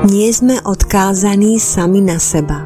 Nie sme odkázaní sami na seba.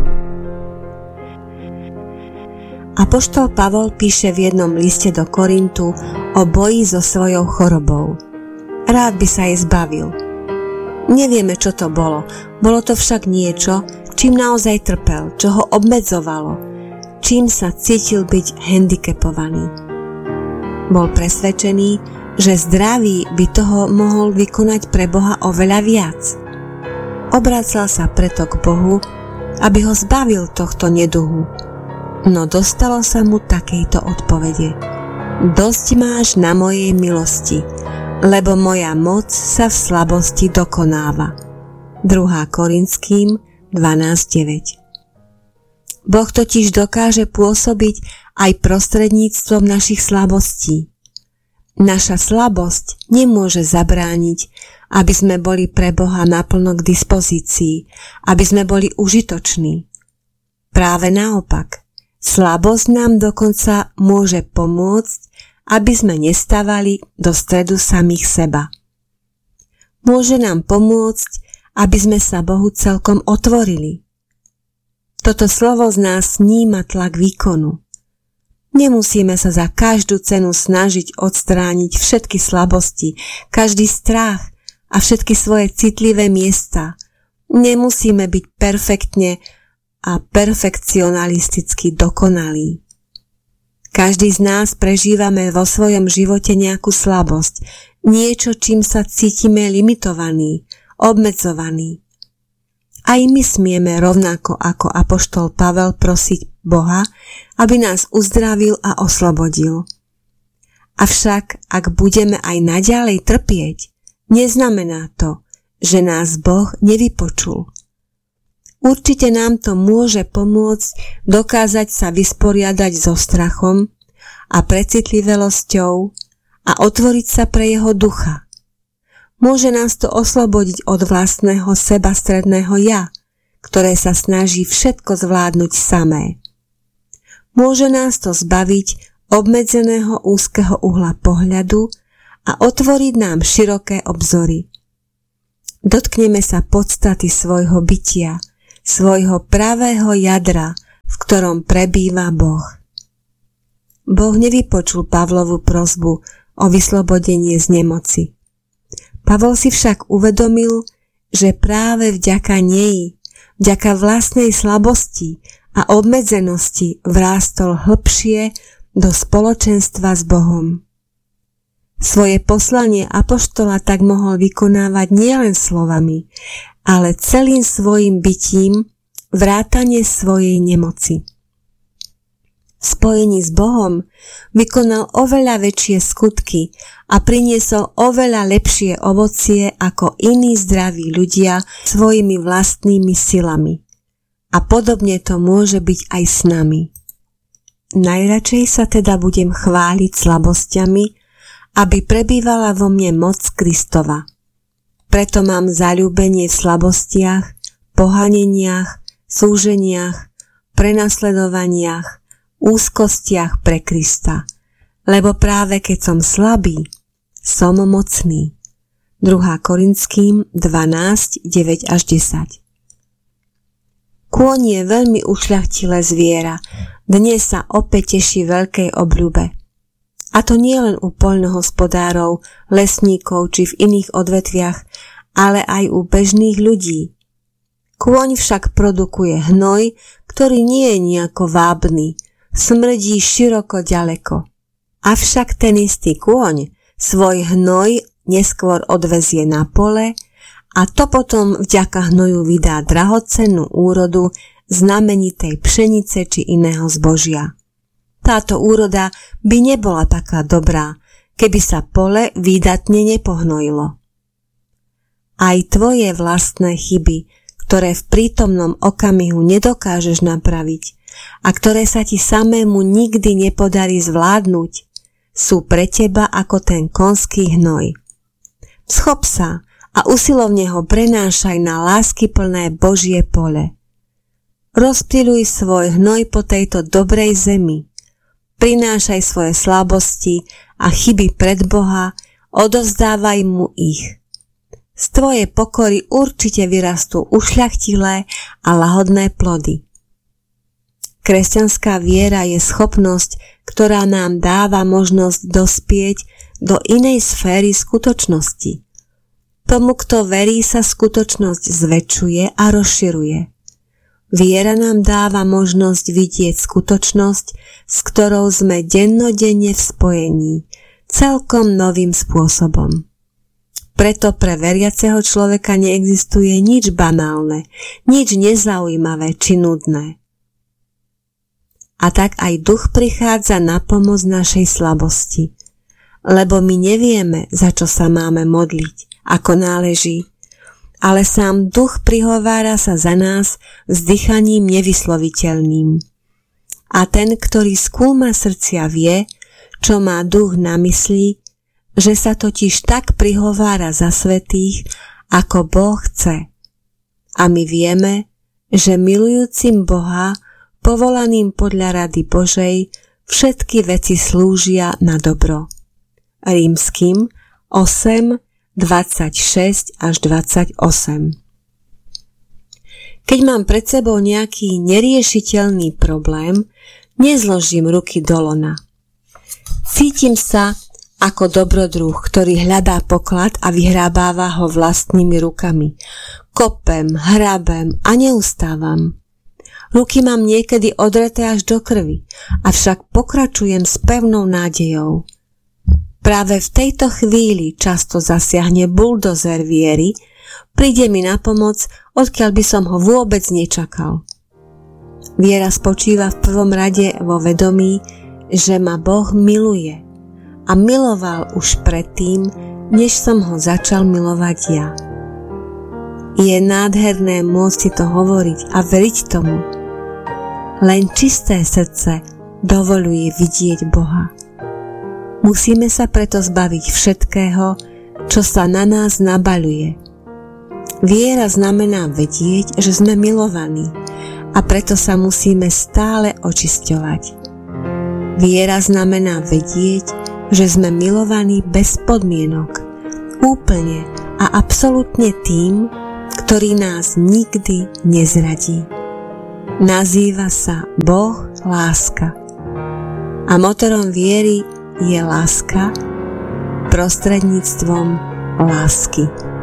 Apoštol Pavol píše v jednom liste do Korintu o boji so svojou chorobou. Rád by sa jej zbavil. Nevieme, čo to bolo. Bolo to však niečo, čím naozaj trpel, čo ho obmedzovalo, čím sa cítil byť handicapovaný. Bol presvedčený, že zdravý by toho mohol vykonať pre Boha oveľa viac. Obracal sa preto k Bohu, aby ho zbavil tohto neduhu. No dostalo sa mu takejto odpovede. Dosť máš na mojej milosti, lebo moja moc sa v slabosti dokonáva. 2. Korinským 12.9. Boh totiž dokáže pôsobiť aj prostredníctvom našich slabostí. Naša slabosť nemôže zabrániť, aby sme boli pre Boha naplno k dispozícii, aby sme boli užitoční. Práve naopak, slabosť nám dokonca môže pomôcť, aby sme nestávali do stredu samých seba. Môže nám pomôcť, aby sme sa Bohu celkom otvorili. Toto slovo z nás sníma tlak výkonu. Nemusíme sa za každú cenu snažiť odstrániť všetky slabosti, každý strach a všetky svoje citlivé miesta. Nemusíme byť perfektne a perfekcionalisticky dokonalí. Každý z nás prežívame vo svojom živote nejakú slabosť, niečo, čím sa cítime limitovaní, obmedzovaní. Aj my smieme rovnako ako apoštol Pavel prosiť Boha, aby nás uzdravil a oslobodil. Avšak, ak budeme aj naďalej trpieť, neznamená to, že nás Boh nevypočul. Určite nám to môže pomôcť dokázať sa vysporiadať so strachom a precitlivelosťou a otvoriť sa pre jeho ducha. Môže nás to oslobodiť od vlastného sebastredného ja, ktoré sa snaží všetko zvládnuť samé. Môže nás to zbaviť obmedzeného úzkeho uhla pohľadu a otvoriť nám široké obzory. Dotkneme sa podstaty svojho bytia, svojho pravého jadra, v ktorom prebýva Boh. Boh nevypočul Pavlovu prosbu o vyslobodenie z nemoci. Pavol si však uvedomil, že práve vďaka nej, vďaka vlastnej slabosti a obmedzenosti vrástol hlbšie do spoločenstva s Bohom. Svoje poslanie apoštola tak mohol vykonávať nielen slovami, ale celým svojim bytím vrátane svojej nemoci. V spojení s Bohom vykonal oveľa väčšie skutky a priniesol oveľa lepšie ovocie ako iní zdraví ľudia svojimi vlastnými silami. A podobne to môže byť aj s nami. Najradšej sa teda budem chváliť slabosťami, aby prebývala vo mne moc Kristova. Preto mám zaľúbenie v slabostiach, pohaneniach, súženiach, prenasledovaniach, úzkostiach pre Krista, lebo práve keď som slabý, som mocný. 2. Korinským 12:9-10. Kôň je veľmi ušľachtilé zviera, dnes sa opäť teší veľkej obľúbe. A to nie len u poľnohospodárov, lesníkov či v iných odvetviach, ale aj u bežných ľudí. Kôň však produkuje hnoj, ktorý nie je nejako vábny, smrdí široko ďaleko. Avšak ten istý kôň svoj hnoj neskôr odvezie na pole a to potom vďaka hnoju vydá drahocennú úrodu znamenitej pšenice či iného zbožia. Táto úroda by nebola taká dobrá, keby sa pole výdatne nepohnojilo. Aj tvoje vlastné chyby, ktoré v prítomnom okamihu nedokážeš napraviť a ktoré sa ti samému nikdy nepodarí zvládnuť, sú pre teba ako ten konský hnoj. Schop sa a usilovne ho prenášaj na láskyplné Božie pole. Rozplyľuj svoj hnoj po tejto dobrej zemi. Prinášaj svoje slabosti a chyby pred Boha, odovzdávaj mu ich. Z tvojej pokory určite vyrastú ušľachtilé a lahodné plody. Kresťanská viera je schopnosť, ktorá nám dáva možnosť dospieť do inej sféry skutočnosti. Tomu, kto verí, sa skutočnosť zväčšuje a rozširuje. Viera nám dáva možnosť vidieť skutočnosť, s ktorou sme dennodenne v spojení, celkom novým spôsobom. Preto pre veriaceho človeka neexistuje nič banálne, nič nezaujímavé či nudné. A tak aj duch prichádza na pomoc našej slabosti, lebo my nevieme, za čo sa máme modliť, ako náleží, ale sám duch prihovára sa za nás s dýchaním nevysloviteľným. A ten, ktorý skúma srdcia, vie, čo má duch na mysli, že sa totiž tak prihovára za svätých, ako Boh chce. A my vieme, že milujúcim Boha, povolaným podľa rady Božej, všetky veci slúžia na dobro. Rímskym 8, 26 až 28. Keď mám pred sebou nejaký neriešiteľný problém, nezložím ruky do lona. Cítim sa ako dobrodruh, ktorý hľadá poklad a vyhrábáva ho vlastnými rukami. Kopem, hrabem a neustávam. Ruky mám niekedy odreté až do krvi, avšak pokračujem s pevnou nádejou. Práve v tejto chvíli často zasiahne buldozer viery, príde mi na pomoc, odkiaľ by som ho vôbec nečakal. Viera spočíva v prvom rade vo vedomí, že ma Boh miluje a miloval už predtým, než som ho začal milovať ja. Je nádherné môcť si to hovoriť a veriť tomu. Len čisté srdce dovoľuje vidieť Boha. Musíme sa preto zbaviť všetkého, čo sa na nás nabaľuje. Viera znamená vedieť, že sme milovaní a preto sa musíme stále očisťovať. Viera znamená vedieť, že sme milovaní bez podmienok, úplne a absolútne tým, ktorý nás nikdy nezradí. Nazýva sa Boh láska. A motorom viery je láska prostredníctvom lásky.